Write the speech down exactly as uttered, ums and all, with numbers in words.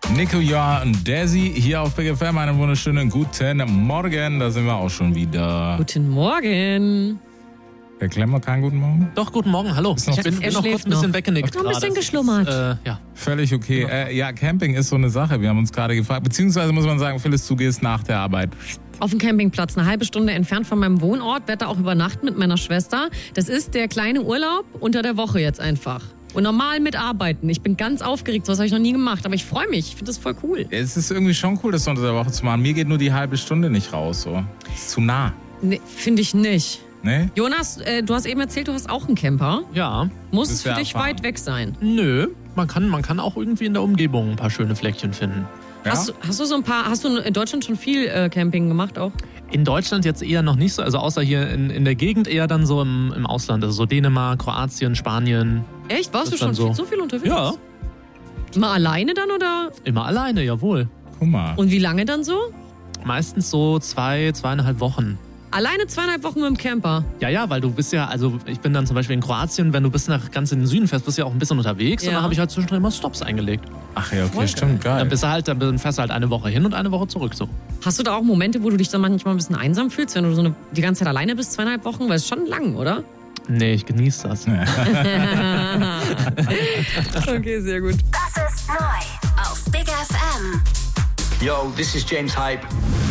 Nico, Joa und Desi hier auf Big F M. Einen wunderschönen guten Morgen. Da sind wir auch schon wieder. Guten Morgen. Der Klemmer, keinen guten Morgen? Doch, guten Morgen, hallo. Ist noch Ich bin, fit? bin noch kurz ein bisschen noch. weggenickt. Noch ein bisschen gerade. geschlummert. Ist, äh, ja. Völlig okay. Äh, ja, Camping ist so eine Sache. Wir haben uns gerade gefragt. Beziehungsweise muss man sagen, Phyllis, du gehst nach der Arbeit Auf dem Campingplatz, eine halbe Stunde entfernt von meinem Wohnort, werde da auch übernachten mit meiner Schwester. Das ist der kleine Urlaub unter der Woche jetzt einfach. Und normal mitarbeiten. Ich bin ganz aufgeregt, sowas habe ich noch nie gemacht. Aber ich freue mich, ich finde das voll cool. Es ist irgendwie schon cool, das unter der Woche zu machen. Mir geht nur die halbe Stunde nicht raus. So. Ist zu nah. Nee, finde ich nicht. Ne? Jonas, äh, du hast eben erzählt, du hast auch einen Camper. Ja, Muss Das es ist für ja dich erfahren. weit weg sein? nö. Man kann, man kann auch irgendwie in der Umgebung ein paar schöne Fleckchen finden. Ja? Hast, du, hast du so ein paar, hast du in Deutschland schon viel äh, Camping gemacht auch? In Deutschland jetzt eher noch nicht so, also außer hier in, in der Gegend eher dann so im, im Ausland. Also so Dänemark, Kroatien, Spanien. Echt? Warst Das du ist schon dann so. viel, so viel unterwegs? Ja, Mal alleine dann oder? immer alleine, jawohl. Guck mal. Und wie lange dann so? Meistens so zwei, zweieinhalb Wochen. Alleine zweieinhalb Wochen mit dem Camper. Ja, ja, weil du bist ja, also ich bin dann zum Beispiel in Kroatien, wenn du bis nach ganz in den Süden fährst, bist du ja auch ein bisschen unterwegs. Ja. Und dann habe ich halt zwischendrin immer Stops eingelegt. Ach ja, okay, Voll stimmt, geil. Dann bist du halt, dann fährst du halt eine Woche hin und eine Woche zurück so. Hast du da auch Momente, wo du dich dann manchmal ein bisschen einsam fühlst, wenn du so eine, die ganze Zeit alleine bist, zweieinhalb Wochen? Weil es ist schon lang, oder? Nee, ich genieße das. Okay, sehr gut. Das ist neu auf Big F M. Yo, this is James Hype.